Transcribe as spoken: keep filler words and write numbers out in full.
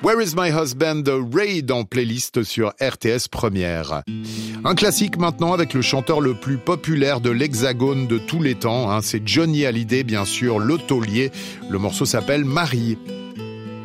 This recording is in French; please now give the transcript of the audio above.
Where is my husband de Raid en playlist sur R T S Première. Un classique maintenant avec le chanteur le plus populaire de l'Hexagone de tous les temps, hein, c'est Johnny Hallyday bien sûr, le taulier. Le morceau s'appelle Marie.